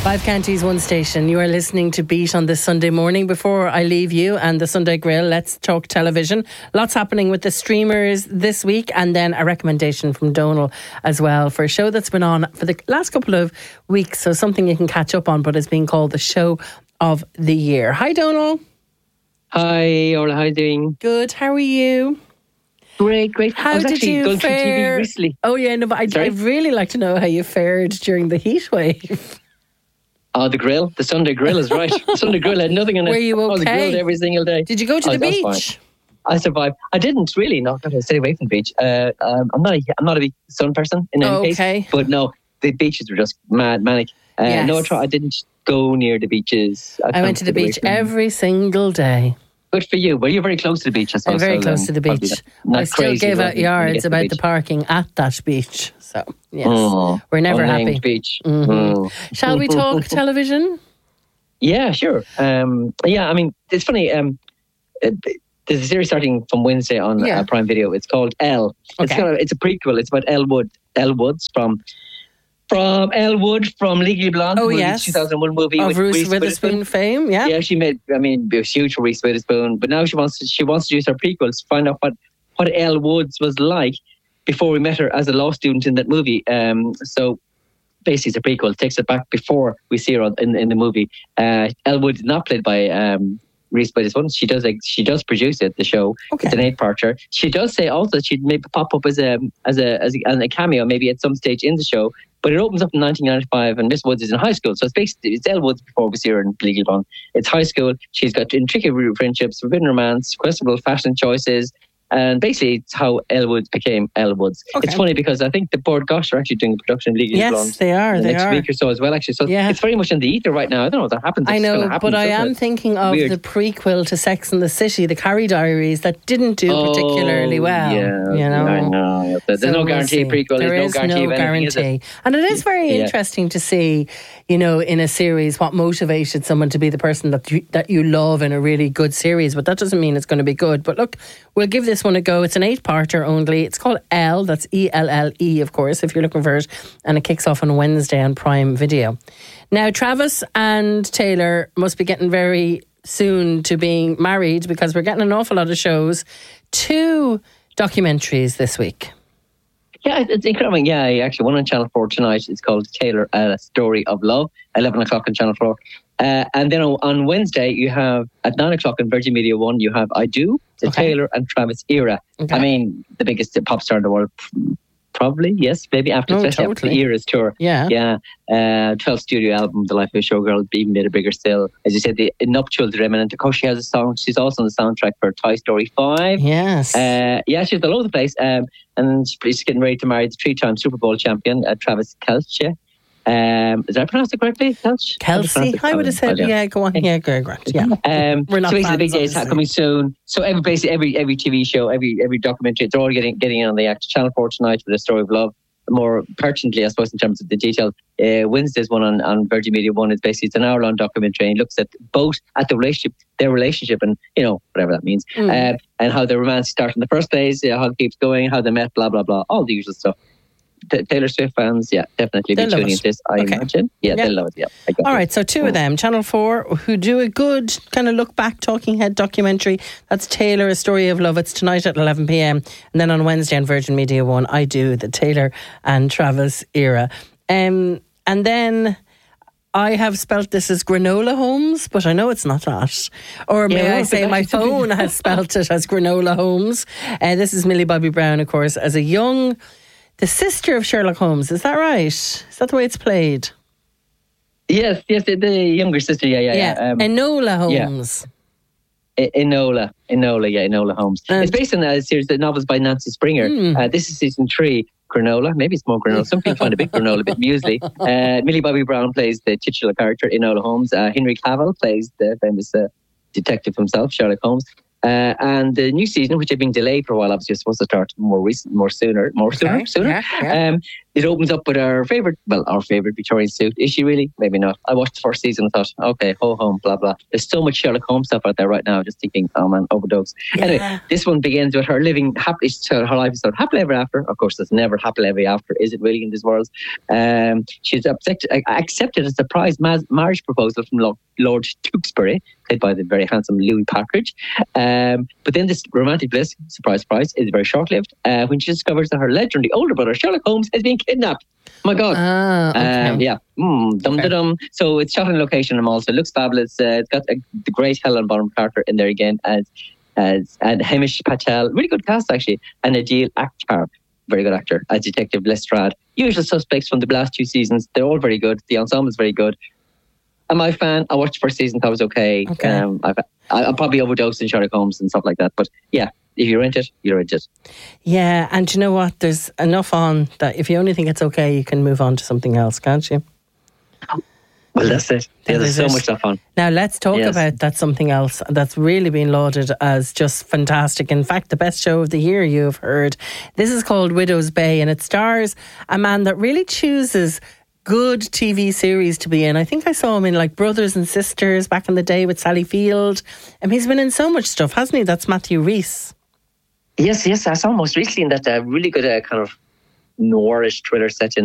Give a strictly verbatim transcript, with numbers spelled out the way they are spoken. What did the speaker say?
Five counties, one station. You are listening to Beat on this Sunday morning. Before I leave you and the Sunday Grill, let's talk television. Lots happening with the streamers this week, and then a recommendation from Donal as well for a show that's been on for the last couple of weeks. So something you can catch up on, but it's being called the Show of the Year. Hi, Donal. Hi, Orla. How are you doing? Good. How are you? Great, great. How I was did actually you going through T V fare? recently. Oh, yeah, no, but I'd, I'd really like to know how you fared during the heat wave. Oh, the grill. The Sunday Grill is right. The Sunday Grill had nothing in it. Were you okay? I was grilled every single day. Did you go to oh, the beach? I survived. I didn't really. Not going to stay away from the beach. Uh, um, I'm not. A, I'm not a big sun person in any oh, okay. case. But no, the beaches were just mad, manic. Uh, yes. No, I, try, I didn't go near the beaches. I, I went to the beach every single day. Good for you. Well, you're very close to the beach, I suppose. I'm very so, close um, to the beach. I still crazy gave out yards the about beach. the parking at that beach. So, yes, oh, we're never happy. Beach. Mm-hmm. Oh. Shall we talk television? Yeah, sure. Um, yeah, I mean, it's funny. Um, uh, there's a series starting from Wednesday on yeah. uh, Prime Video. It's called Elle. It's okay. kind of it's a prequel. It's about Elle Wood, Elle Woods from from Elle Wood from Legally Blonde. Oh movie, yes, two thousand one movie of with Reese Reese Witherspoon, Witherspoon fame. Yeah, yeah. She made. I mean, it was huge for Reese Witherspoon. But now she wants to. She wants to use her prequels to find out what what Elle Woods was like before we met her as a law student in that movie. Um, so. Basically, it's a prequel. It takes it back before we see her in, in the movie. Uh, Elle Wood is not played by um, Reese Witherspoon. She does like, she does produce it, the show. Okay. It's an eight-parter. She does say also she'd maybe pop up as a as a as a, as a cameo maybe at some stage in the show. But it opens up in nineteen ninety-five, and Miss Woods is in high school. So it's basically it's Elle Woods before we see her in Legal Blonde. It's high school. She's got intricate friendships, forbidden romance, questionable fashion choices. And basically, it's how Elle Woods became Elle Woods. Okay. It's funny because I think the Board Gosh are actually doing the production of Legally yes, Blonde. Yes, they are. The they next are. week or so as well, actually. So yeah. it's very much in the ether right now. I don't know if that happens. I know, happen, but I am it? thinking of Weird. the prequel to Sex and the City, the Carrie Diaries, that didn't do oh, particularly well. Yeah, you know? I know. There's so no we'll guarantee see. prequel. There There's is no guarantee no of anything, guarantee. Is it? And it is very yeah. interesting to see, you know, in a series what motivated someone to be the person that you, that you love in a really good series. But that doesn't mean it's going to be good. But look, we'll give this one a go. It's an eight-parter only. It's called Elle. That's E L L E, of course, if you're looking for it. And it kicks off on Wednesday on Prime Video. Now, Travis and Taylor must be getting very soon to being married because we're getting an awful lot of shows. Two documentaries this week. Yeah, it's incredible. Yeah, actually, one on Channel four tonight. It's called Taylor, A Story of Love, eleven o'clock on Channel four. Uh, and then on, on Wednesday, you have, at nine o'clock on Virgin Media one, you have I Do, the okay. Taylor and Travis era. Okay. I mean, the biggest pop star in the world, probably, yes, maybe after, oh, especially totally. after the Eras tour. Yeah. Yeah. Uh, twelve studio album, The Life of a Showgirl, even made it bigger still. As you said, the nuptial to Remnant. Of course, she has a song. She's also on the soundtrack for Toy Story five. Yes. Uh, yeah, she's all over the place. Um, and she's getting ready to marry the three-time Super Bowl champion, uh, Travis Kelce. Um, did I pronounce it correctly? Kelce? Kelsey? I, I would have said, yeah. yeah, go on. Yeah, go on. Yeah. Um, We're not so basically, the big day is obviously. coming soon. So every basically every every T V show, every every documentary, they're all getting getting in on the act. Channel four tonight with A Story of Love. More pertinently, I suppose, in terms of the detail, uh, Wednesday's one on, on Virgin Media one is basically it's an hour long documentary and looks at both at the relationship, their relationship, and you know whatever that means, mm. uh, and how the romance started in the first place, uh, how it keeps going, how they met, blah blah blah, all the usual stuff. T- Taylor Swift fans, yeah, definitely they'll be tuning into this. I okay. imagine, yeah, yeah, they'll love it. Yeah. All right, so two mm. of them, Channel four, who do a good kind of look back, talking head documentary. That's Taylor, A Story of Love. It's tonight at eleven p.m. and then on Wednesday on Virgin Media One, I Do, the Taylor and Travis era. Um, and then I have spelt this as Granola Homes, but I know it's not that. Or may yeah, I say my phone has spelt it as Granola Homes. Uh, this is Millie Bobby Brown, of course, as a young... the sister of Sherlock Holmes, is that right? Is that the way it's played? Yes, yes, the, the younger sister, yeah, yeah. Yeah, yeah. Um, Enola Holmes. Yeah. Enola, Enola, yeah, Enola Holmes. And it's based on a series of novels by Nancy Springer. Mm. Uh, this is season three. Granola, maybe it's more granola. Some people find a bit granola, a bit muesli. Uh, Millie Bobby Brown plays the titular character, Enola Holmes. Uh, Henry Cavill plays the famous uh, detective himself, Sherlock Holmes. Uh, and the new season, which had been delayed for a while, obviously was supposed to start more recent, more sooner, more sooner, Okay. sooner. Yeah, yeah. Um, it opens up with our favourite, well, our favourite Victorian suit. Is she really? Maybe not. I watched the first season and thought, okay, ho hum, blah, blah. There's so much Sherlock Holmes stuff out there right now, just thinking, oh man, overdose. Yeah. Anyway, this one begins with her living happily, so her life is sort of happily ever after. Of course, there's never happily ever after, is it really, in this world? Um, she's accepted, accepted a surprise ma- marriage proposal from Lord, Lord Tewkesbury, played by the very handsome Louis Partridge. Um, but then this romantic bliss, surprise, surprise, is very short-lived uh, when she discovers that her legendary older brother, Sherlock Holmes, has been kidnapped. Oh my God. Ah, okay. Um, yeah. Mm, dum Okay. dum. So it's shot on location and all. So it looks fabulous. Uh, it's got uh, the great Helen Bonham Carter in there again as as and Hamish Patel. Really good cast actually. And Adil Akhtar, very good actor, as Detective Lestrade. Usual suspects from the last two seasons. They're all very good. The ensemble's very good. Am I a fan? I watched the first season. Thought it was okay. Okay. Um, I've, I- I'll probably overdose in Sherlock Holmes and stuff like that. But yeah, if you're into it, you're into it. Yeah, and do you know what? There's enough on that if you only think it's okay, you can move on to something else, can't you? Well, that's it. Yeah, That there's is so it. much stuff on. Now let's talk Yes. about that something else that's really been lauded as just fantastic. In fact, the best show of the year you've heard. This is called Widow's Bay, and it stars a man that really chooses good T V series to be in. I think I saw him in like Brothers and Sisters back in the day with Sally Field. And he's been in so much stuff, hasn't he? That's Matthew Rhys. Yes, yes. I saw most recently in that uh, really good uh, kind of noirish thriller set in